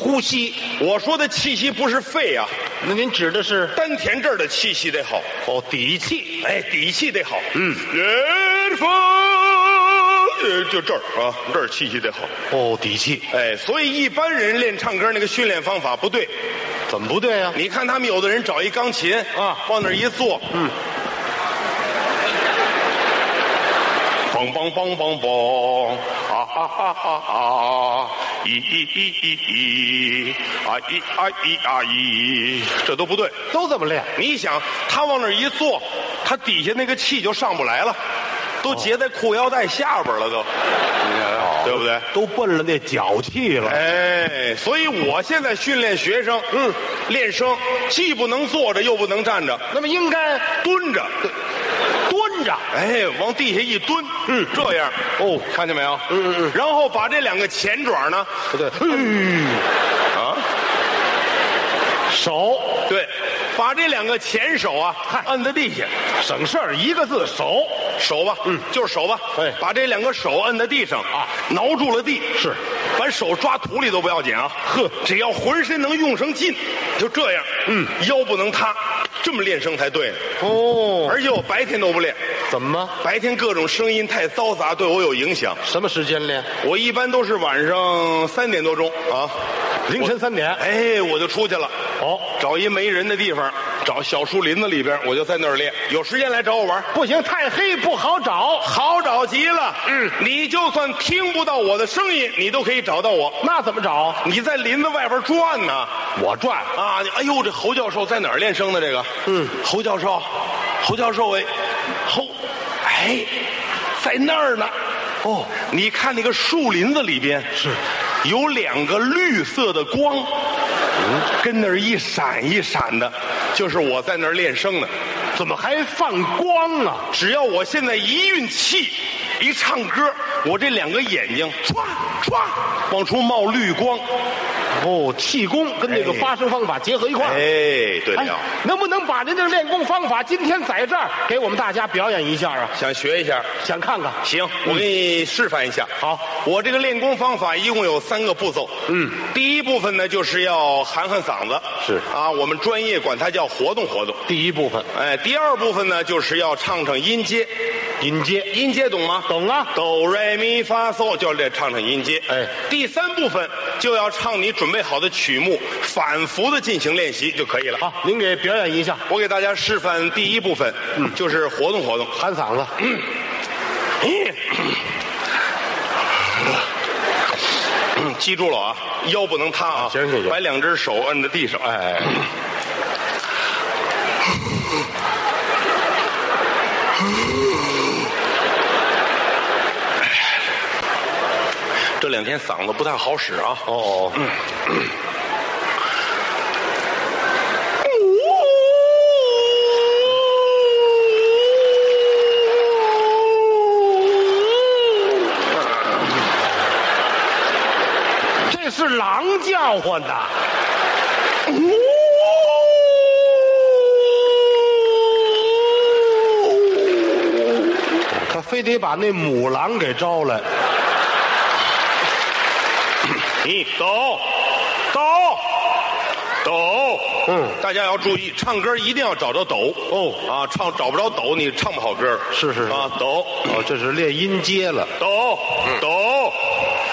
呼吸。 我说的气息不是肺啊， 那您指的是？ 丹田这儿的气息得好。 哦，底气。 哎，底气得好。 远方，就这儿啊，这儿气息得好。 哦，底气。 哎，所以一般人练唱歌那个训练方法不对。 怎么不对呀？ 你看他们有的人找一钢琴啊， 往那儿一坐，梆梆梆梆梆，啊啊啊啊啊，这都不对， 都这么练。 你想，他往那儿一坐，他底下那个气就上不来了，都结在裤腰带下边了都，你看，对不对？ 都奔了那脚气了。 哎，所以我现在训练学生，练声既不能坐着，又不能站着， 那么应该蹲着。 蹲着， 哎，往地下一蹲，这样， 哦， 看见没有？然后把这两个前爪呢， 对， 啊， 手， 对，把这两个前手啊，摁在地下， 省事儿，一个字，手， 手吧，就是手吧， 对， 把这两个手摁在地上啊，挠住了地， 是， 把手抓土里都不要紧啊，只要浑身能用上劲，就这样，腰不能塌。这么练声才对呢。 哦， 而且我白天都不练。 怎么？ 白天各种声音太嘈杂，对我有影响。 什么时间练？ 我一般都是晚上3点多钟啊， 凌晨3点。 哎，我就出去了。 哦， 找一没人的地方，找小树林子里边，我就在那儿练。有时间来找我玩。 不行，太黑不好找。 好找极了。你就算听不到我的声音，你都可以找到我。 那怎么找？ 你在林子外边转呢。 我转啊！哎呦，这侯教授在哪儿练声的？这个，侯教授，哎，在那儿呢。哦，你看那个树林子里边是有2个绿色的光，跟那儿一闪一闪的，就是我在那儿练声呢。 怎么还放光啊？ 只要我现在一运气，一唱歌，我这2个眼睛唰唰往出冒绿光。 哦，气功跟那个发声方法结合一块儿。 哎，对了， 能不能把您这练功方法今天在这儿给我们大家表演一下啊？ 想学一下， 想看看。 行，我给你示范一下。 好， 我这个练功方法一共有3个步骤。第一部分呢，就是要喊喊嗓子， 是啊，我们专业管它叫活动活动。 第一部分， 哎，第二部分呢，就是要唱唱音阶。 音阶懂吗？ 懂啊， 哆来咪发嗦，就要唱唱音阶。 哎， 第3部分就要唱你准备好的曲目，反复的进行练习就可以了。 好，您给表演一下。 我给大家示范第一部分，就是活动活动， 喊嗓子。 记住了啊，腰不能塌啊。 行， 把2只手摁在地上。哎。这2天嗓子不太好使啊。 哦。这是狼叫唤的。他非得把那母狼给招来。 你抖，大家要注意，唱歌一定要找着抖。啊，找不着抖，你唱不好歌。 是啊，抖。 哦，这是练音阶了。 抖，